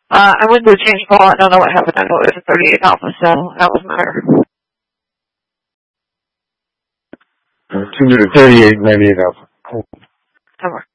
I went to a change call. I don't know what happened. I know it was a 38 alpha, so that was my error. 238, 98 alpha. Cool. Over.